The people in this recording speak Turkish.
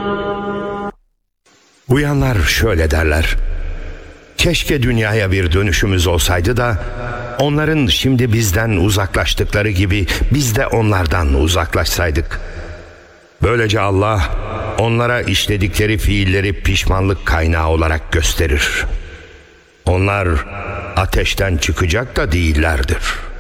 Uyanlar şöyle derler: keşke dünyaya bir dönüşümüz olsaydı da onların şimdi bizden uzaklaştıkları gibi biz de onlardan uzaklaşsaydık. Böylece Allah onlara işledikleri fiilleri pişmanlık kaynağı olarak gösterir. Onlar ateşten çıkacak da değillerdir.